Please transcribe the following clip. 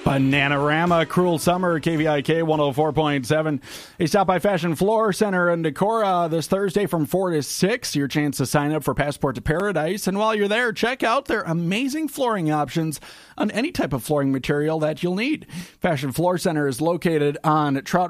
Bananarama, Cruel Summer, KVIK 104.7. Hey, stop by Fashion Floor Center in Decorah this Thursday from 4 to 6. Your chance to sign up for Passport to Paradise. And while you're there, check out their amazing flooring options on any type of flooring material that you'll need. Fashion Floor Center is located on Trout